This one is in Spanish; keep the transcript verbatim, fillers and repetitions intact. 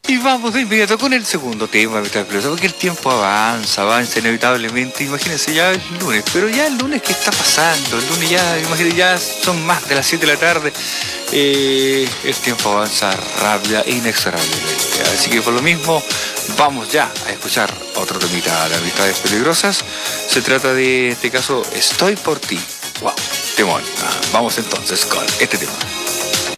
Y vamos de inmediato con el segundo tema, Amistades Peligrosas, porque el tiempo avanza, avanza inevitablemente. Imagínense ya el lunes, pero ya el lunes, ¿qué está pasando? El lunes ya, imagínense, ya son más de las siete de la tarde. Eh, el tiempo avanza rápida e inexorablemente. Así que por lo mismo, vamos ya a escuchar otro temita de Amistades Peligrosas. Se trata de, en este caso, Estoy por ti. Wow, temón. Ah, vamos entonces con este tema.